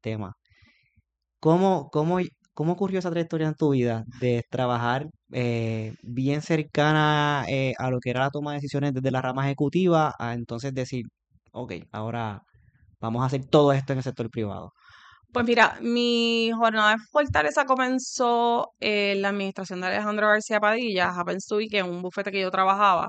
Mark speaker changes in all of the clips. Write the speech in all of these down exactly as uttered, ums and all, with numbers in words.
Speaker 1: tema. ¿Cómo, cómo, cómo ocurrió esa trayectoria en tu vida de trabajar eh, bien cercana eh, a lo que era la toma de decisiones desde la rama ejecutiva a entonces decir, ok, ahora vamos a hacer todo esto en el sector privado?
Speaker 2: Pues mira, mi jornada de Fortaleza comenzó en la administración de Alejandro García Padilla, Happens to be que en un bufete que yo trabajaba,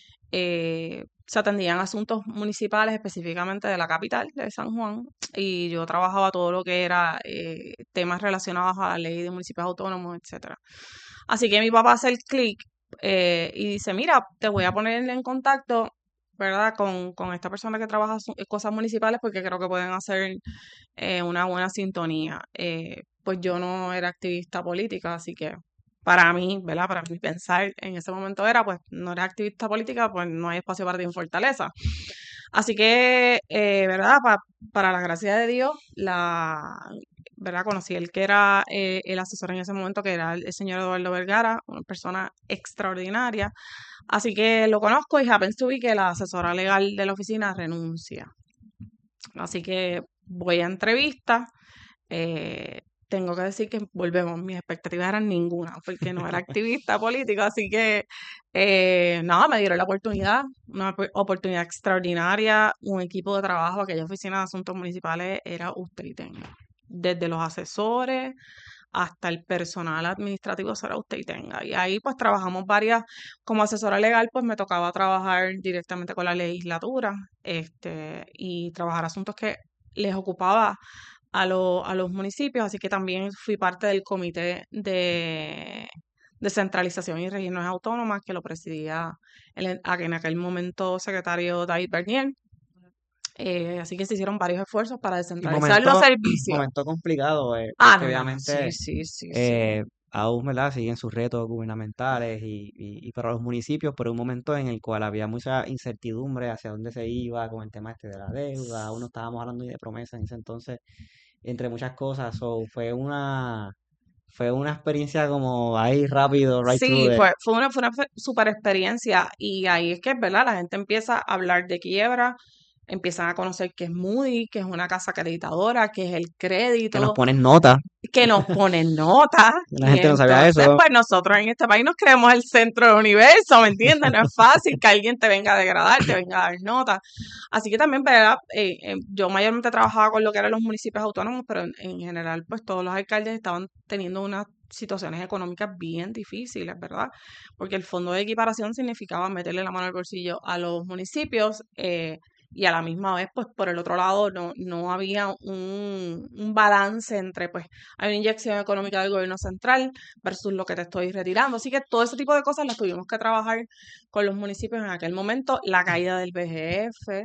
Speaker 2: eh, se atendían asuntos municipales, específicamente de la capital, de San Juan, y yo trabajaba todo lo que era eh, temas relacionados a la ley de municipios autónomos, etcétera. Así que mi papá hace el clic eh, y dice, mira, te voy a poner en contacto, ¿verdad? Con, con esta persona que trabaja su- cosas municipales porque creo que pueden hacer eh, una buena sintonía. Eh, pues yo no era activista política, así que para mí, ¿verdad? Para mí pensar en ese momento era, pues no era activista política, pues no hay espacio para ti en Fortaleza. Así que, eh, ¿verdad? Pa- para la gracia de Dios, la, ¿verdad? Conocí el que era eh, el asesor en ese momento, que era el, el señor Eduardo Vergara, una persona extraordinaria. Así que lo conozco y happens to be que la asesora legal de la oficina renuncia. Así que voy a entrevista. eh, Tengo que decir que volvemos, mis expectativas eran ninguna, porque no era activista político, así que eh, nada, me dieron la oportunidad, una op- oportunidad extraordinaria, un equipo de trabajo, aquella oficina de asuntos municipales era usted y tenga. Desde los asesores hasta el personal administrativo será usted y tenga. Y ahí pues trabajamos varias, como asesora legal, pues me tocaba trabajar directamente con la legislatura, este, y trabajar asuntos que les ocupaba a, lo- a los municipios, así que también fui parte del comité de descentralización y regiones autónomas que lo presidía el, en aquel momento secretario David Bernier. Eh, así que se hicieron varios esfuerzos para
Speaker 1: Y
Speaker 2: descentralizar los
Speaker 1: momento,
Speaker 2: servicios.
Speaker 1: momento complicado, eh,
Speaker 2: Ah,
Speaker 1: porque
Speaker 2: no, no, no, sí,
Speaker 1: obviamente
Speaker 2: sí, sí, sí.
Speaker 1: eh, aún, ¿verdad? Siguen sus retos gubernamentales y, y, y para los municipios, pero un momento en el cual había mucha incertidumbre hacia dónde se iba con el tema este de la deuda, aún no estábamos hablando ni de promesas en ese entonces, entre muchas cosas, so, fue una, fue una experiencia como ahí rápido, right
Speaker 2: Sí,
Speaker 1: through it.
Speaker 2: fue, fue una, fue una fe- super experiencia y ahí es que, ¿verdad? La gente empieza a hablar de quiebra, empiezan a conocer qué es Moody, que es una casa acreditadora, que es el
Speaker 1: Que nos
Speaker 2: crédito,
Speaker 1: ponen nota,
Speaker 2: que nos ponen notas
Speaker 1: la
Speaker 2: y
Speaker 1: gente no sabía
Speaker 2: entonces
Speaker 1: eso.
Speaker 2: pues nosotros en este país nos creemos el centro del universo, ¿me entiendes? No es fácil que alguien te venga a degradar, te venga a dar notas. Así que también, ¿verdad? Eh, eh, yo mayormente trabajaba con lo que eran los municipios autónomos, pero en, en general pues todos los alcaldes estaban teniendo unas situaciones económicas bien difíciles, ¿verdad? Porque el fondo de equiparación significaba meterle la mano al bolsillo a los municipios, eh, y a la misma vez, pues por el otro lado, no, no había un, un balance entre, pues, hay una inyección económica del gobierno central versus lo que te estoy retirando. Así que todo ese tipo de cosas las tuvimos que trabajar con los municipios en aquel momento. La caída del B G F,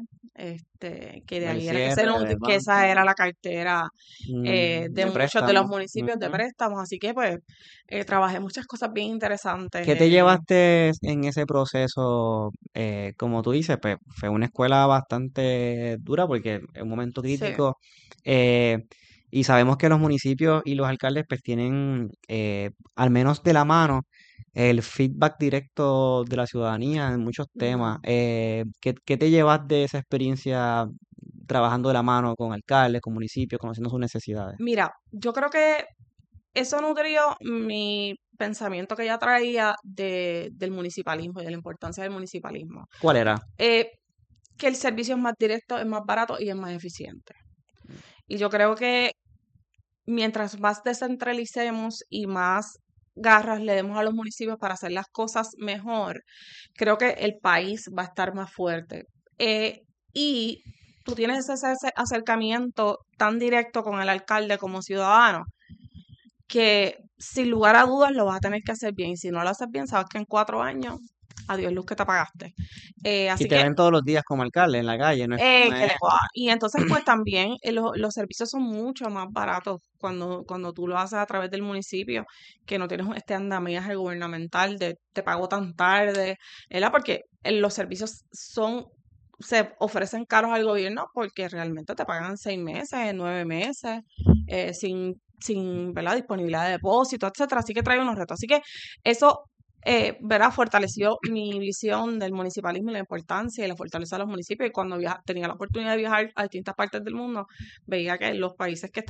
Speaker 2: este, que de
Speaker 1: El
Speaker 2: ahí era que, se,
Speaker 1: cierre
Speaker 2: nu-
Speaker 1: de
Speaker 2: que
Speaker 1: banco,
Speaker 2: esa era la cartera eh,
Speaker 1: mm,
Speaker 2: de
Speaker 1: de
Speaker 2: muchos de los
Speaker 1: préstamo.
Speaker 2: municipios de
Speaker 1: Ujú.
Speaker 2: préstamos. Así que, pues, eh, trabajé muchas cosas bien interesantes.
Speaker 1: ¿Qué te
Speaker 2: eh,
Speaker 1: llevaste en ese proceso? Eh, como tú dices, pues fue una escuela bastante dura porque en un momento
Speaker 2: sí.
Speaker 1: crítico eh, y sabemos que los municipios y los alcaldes pues tienen eh, al menos de la mano el feedback directo de la ciudadanía en muchos temas.
Speaker 2: Ujú.
Speaker 1: Eh, ¿qué, qué te llevas de esa experiencia trabajando de la mano con alcaldes, con municipios, conociendo sus necesidades?
Speaker 2: Mira, yo creo que eso nutrió mi pensamiento que ya traía de, del municipalismo y de la importancia del municipalismo.
Speaker 1: ¿Cuál era?
Speaker 2: Eh, que el servicio es más directo, es más barato y es más eficiente. Y yo creo que mientras más descentralicemos y más garras le demos a los municipios para hacer las cosas mejor, creo que el país va a estar más fuerte. Eh, y tú tienes ese, ese acercamiento tan directo con el alcalde como ciudadano que sin lugar a dudas lo vas a tener que hacer bien. Y si no lo haces bien, sabes que en cuatro años, adiós luz que te pagaste. Eh,
Speaker 1: Y
Speaker 2: así
Speaker 1: te
Speaker 2: que,
Speaker 1: ven todos los días como alcalde en la calle, no es,
Speaker 2: eh,
Speaker 1: no
Speaker 2: que
Speaker 1: es
Speaker 2: le va. Y entonces, pues también eh, lo- los servicios son mucho más baratos cuando, cuando tú lo haces a través del municipio, que no tienes este andamiaje gubernamental de te pago tan tarde, ¿verdad? Porque eh, los servicios son, se ofrecen caros al gobierno porque realmente te pagan seis meses, nueve meses, eh, sin, sin, ¿verdad? Disponibilidad de depósito, etcétera. Así que trae unos retos. Así que eso, eh, ¿verdad? Fortaleció mi visión del municipalismo y la importancia y la fortaleza de los municipios. Y cuando viaja- tenía la oportunidad de viajar a distintas partes del mundo, veía que los países que